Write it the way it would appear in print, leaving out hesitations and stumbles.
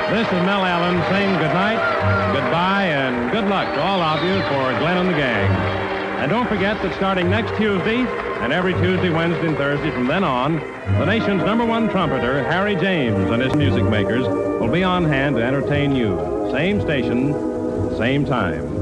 This is Mel Allen saying good night, goodbye, and good luck to all of you for Glenn and the gang. And don't forget that starting next Tuesday, and every Tuesday, Wednesday, and Thursday from then on, the nation's #1 trumpeter, Harry James, and his music makers will be on hand to entertain you. Same station, same time.